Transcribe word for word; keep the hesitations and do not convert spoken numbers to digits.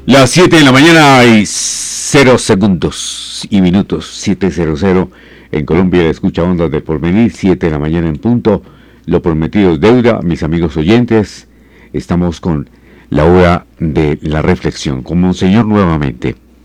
Las siete de la mañana y cero segundos y minutos, siete cero cero en Colombia, escucha Ondas del Porvenir, siete de la mañana en punto. Lo prometido es deuda, mis amigos oyentes. Estamos con la hora de la reflexión, con Monseñor nuevamente.